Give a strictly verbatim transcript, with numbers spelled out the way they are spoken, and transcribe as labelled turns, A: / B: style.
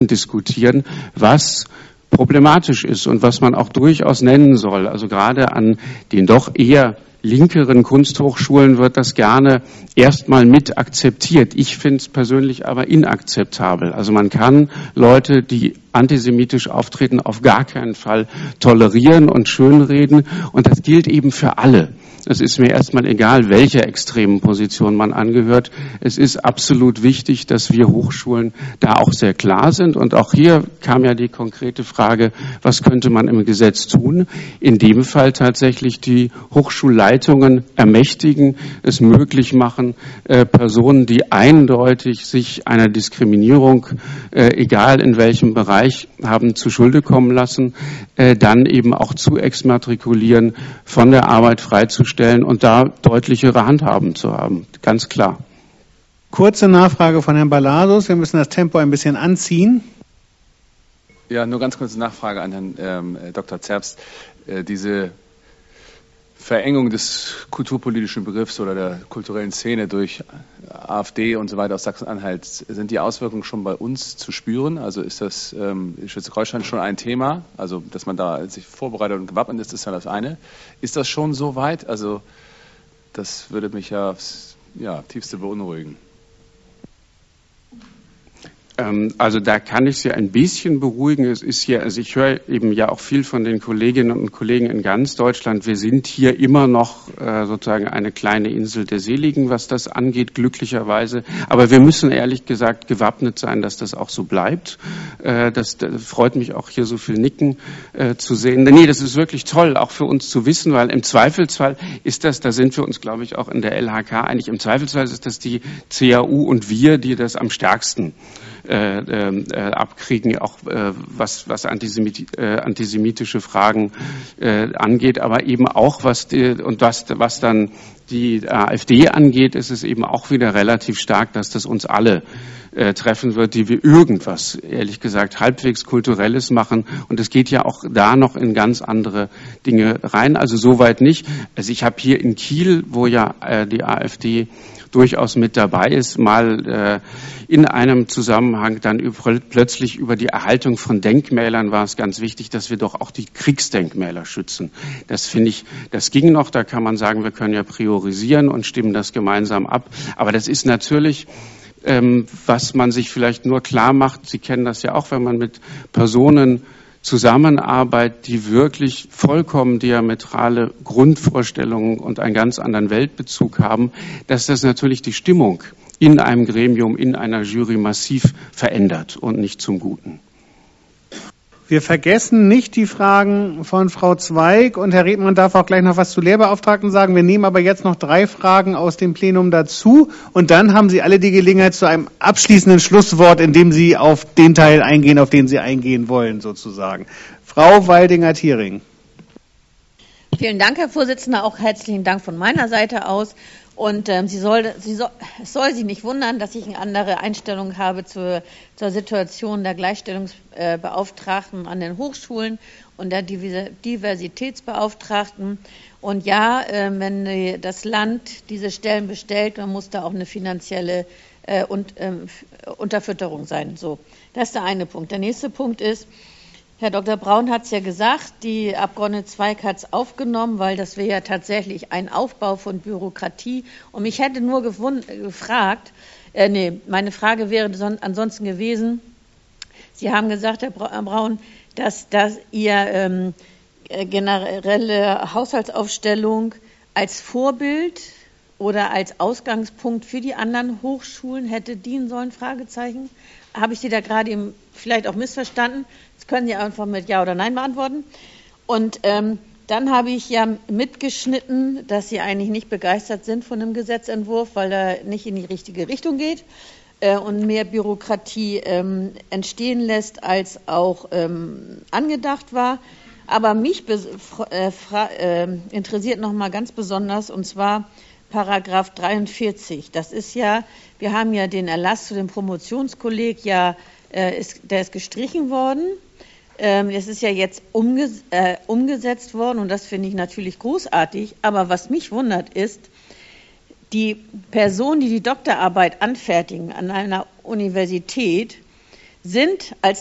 A: diskutieren, was problematisch ist und was man auch durchaus nennen soll. Also gerade an den doch eher linkeren Kunsthochschulen wird das gerne erstmal mit akzeptiert. Ich finde es persönlich aber inakzeptabel. Also man kann Leute, die antisemitisch auftreten, auf gar keinen Fall tolerieren und schönreden. Und das gilt eben für alle. Es ist mir erstmal egal, welcher extremen Position man angehört. Es ist absolut wichtig, dass wir Hochschulen da auch sehr klar sind. Und auch hier kam ja die konkrete Frage, was könnte man im Gesetz tun? In dem Fall tatsächlich die Hochschulleitungen ermächtigen, es möglich machen, äh, Personen, die eindeutig sich einer Diskriminierung, äh, egal in welchem Bereich, haben zu Schulde kommen lassen, äh, dann eben auch zu exmatrikulieren, von der Arbeit freizustellen und da deutlichere Handhaben zu haben, ganz klar.
B: Kurze Nachfrage von Herrn Balasus. Wir müssen das Tempo ein bisschen anziehen.
C: Ja, nur ganz kurze Nachfrage an Herrn ähm, Doktor Zerbst. Äh, diese Verengung des kulturpolitischen Begriffs oder der kulturellen Szene durch AfD und so weiter aus Sachsen-Anhalt, sind die Auswirkungen schon bei uns zu spüren? Also ist das ähm, in Schleswig-Holstein schon ein Thema? Also, dass man da sich vorbereitet und gewappnet ist, ist ja das eine. Ist das schon so weit? Also, das würde mich ja aufs ja, tiefste beunruhigen.
A: Also da kann ich Sie ein bisschen beruhigen. Es ist hier, also ich höre eben ja auch viel von den Kolleginnen und Kollegen in ganz Deutschland. Wir sind hier immer noch äh, sozusagen eine kleine Insel der Seligen, was das angeht, glücklicherweise. Aber wir müssen ehrlich gesagt gewappnet sein, dass das auch so bleibt. Äh, das, das freut mich auch, hier so viel Nicken äh, zu sehen. Nee, das ist wirklich toll, auch für uns zu wissen, weil im Zweifelsfall ist das, da sind wir uns, glaube ich, auch in der L H K einig, im Zweifelsfall ist das die C A U und wir, die das am stärksten Äh, äh, abkriegen, auch äh, was, was Antisemit, äh, antisemitische Fragen äh, angeht, aber eben auch was die, und was, was dann die AfD angeht, ist es eben auch wieder relativ stark, dass das uns alle äh, treffen wird, die wir irgendwas, ehrlich gesagt, halbwegs Kulturelles machen. Und es geht ja auch da noch in ganz andere Dinge rein. Also soweit nicht. Also ich habe hier in Kiel, wo ja äh, die AfD durchaus mit dabei ist, mal äh, in einem Zusammenhang dann über, plötzlich über die Erhaltung von Denkmälern war es ganz wichtig, dass wir doch auch die Kriegsdenkmäler schützen. Das finde ich, das ging noch, da kann man sagen, wir können ja priorisieren und stimmen das gemeinsam ab. Aber das ist natürlich, ähm, was man sich vielleicht nur klar macht, Sie kennen das ja auch, wenn man mit Personen Zusammenarbeit, die wirklich vollkommen diametrale Grundvorstellungen und einen ganz anderen Weltbezug haben, dass das natürlich die Stimmung in einem Gremium, in einer Jury massiv verändert und nicht zum Guten.
B: Wir vergessen nicht die Fragen von Frau Zweig und Herr Redmann darf auch gleich noch was zu Lehrbeauftragten sagen. Wir nehmen aber jetzt noch drei Fragen aus dem Plenum dazu und dann haben Sie alle die Gelegenheit zu einem abschließenden Schlusswort, in dem Sie auf den Teil eingehen, auf den Sie eingehen wollen, sozusagen. Frau Waldinger-Thiering.
D: Vielen Dank, Herr Vorsitzender. Auch herzlichen Dank von meiner Seite aus. Und ähm, Sie soll, Sie soll, es soll Sie nicht wundern, dass ich eine andere Einstellung habe zur, zur Situation der Gleichstellungsbeauftragten an den Hochschulen und der Diversitätsbeauftragten. Und ja, äh, wenn die, das Land diese Stellen bestellt, dann muss da auch eine finanzielle äh, und, äh, Unterfütterung sein. So, das ist der eine Punkt. Der nächste Punkt ist, Herr Doktor Braun hat es ja gesagt, die Abgeordnete Zweig hat es aufgenommen, weil das wäre ja tatsächlich ein Aufbau von Bürokratie. Und mich hätte nur gefragt, äh, nee, meine Frage wäre ansonsten gewesen, Sie haben gesagt, Herr Braun, dass, dass Ihr ähm, generelle Haushaltsaufstellung als Vorbild oder als Ausgangspunkt für die anderen Hochschulen hätte dienen sollen, Fragezeichen. Habe ich Sie da gerade eben vielleicht auch missverstanden? Das können Sie einfach mit Ja oder Nein beantworten. Und ähm, dann habe ich ja mitgeschnitten, dass Sie eigentlich nicht begeistert sind von dem Gesetzentwurf, weil er nicht in die richtige Richtung geht äh, und mehr Bürokratie ähm, entstehen lässt, als auch ähm, angedacht war. Aber mich äh, äh, interessiert noch mal ganz besonders, und zwar Paragraph dreiundvierzig. Das ist ja, wir haben ja den Erlass zu dem Promotionskolleg, ja, äh, ist, der ist gestrichen worden. Ähm, es ist ja jetzt umges äh, umgesetzt worden und das finde ich natürlich großartig. Aber was mich wundert ist, die Personen, die die Doktorarbeit anfertigen an einer Universität, sind als